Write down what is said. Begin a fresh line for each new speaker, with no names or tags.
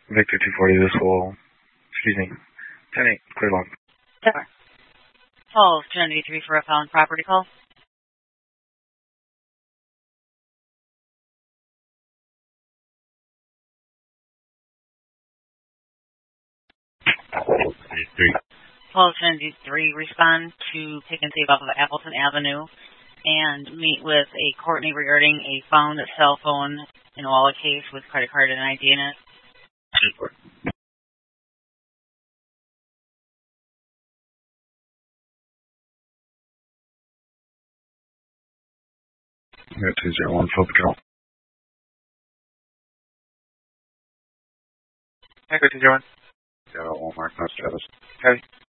Victor 240, this will, excuse me, 10-8, clear log.
Sure. 12, Trinity 3 for a found property call.
Three.
12, Trinity 3, respond to pick and save off of Appleton Avenue and meet with a Courtney regarding a found cell phone in a wallet case with credit card and ID in it.
I got 201, full patrol.
Echo 201.
Got one mark, not status.
Heavy.